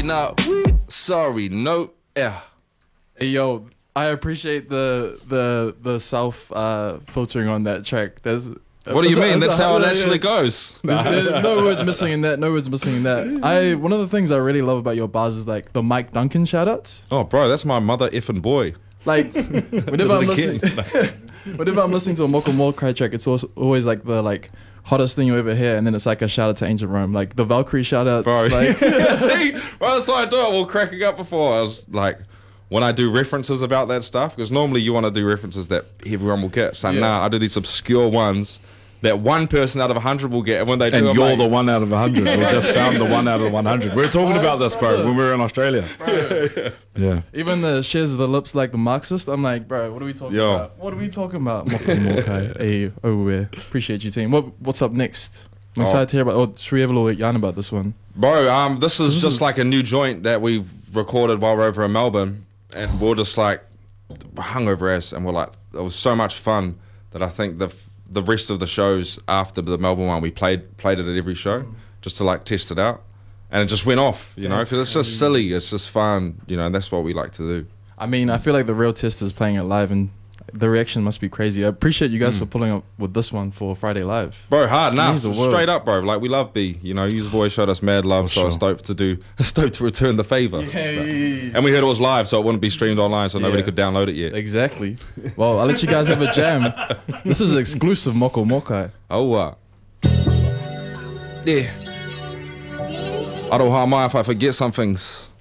Nah, sorry, no, yeah. Hey, yo, I appreciate the self filtering on that track. What do you mean? That's how it actually goes. There's no words missing in that. No words missing in that. One of the things I really love about your bars is like the Mike Duncan shoutouts. Oh, bro, that's my mother effing boy. Like whenever I'm listening to a Moko Mokai track, it's always like the like hottest thing you ever hear, and then it's like a shout out to Ancient Rome, like the Valkyrie shoutouts. Bro, Like, see, bro, that's why I do it. Well, cracking up before I was like, when I do references about that stuff, because normally you want to do references that everyone will get. So nah, I do these obscure ones that one person out of 100 will get, and when they do, and you're the 1 out of 100. We just found the 1 out of 100. We were talking about this, bro, when we were in Australia. Yeah. even the shares of the lips like the Marxist. I'm like, bro, what are we talking about? What are we talking about? Moko Mokai. Hey, appreciate you, team. What's up next? I'm excited to hear about. Or should we have a little yarn about this one, bro? This is just like a new joint that we've recorded while we're over in Melbourne, and we're just like hungover ass, and we're like, it was so much fun that I think the rest of the shows after the Melbourne one, we played it at every show just to like test it out, and it just went off, you know, because it's just silly, it's just fun, you know, and that's what we like to do. I mean, I feel like the real test is playing it live, and the reaction must be crazy. I appreciate you guys for pulling up with this one for Friday Live. Bro, hard enough, straight up, bro. Like, we love B, you know, you've always showed us mad love, so I was stoked to return the favour. Yay. And we heard it was live, so it wouldn't be streamed online, so nobody could download it yet. Exactly. Well, I'll let you guys have a jam. This is exclusive Moko Mokai. Oh, yeah. I don't harm if I forget some things.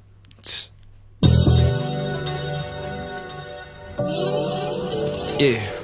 Yeah.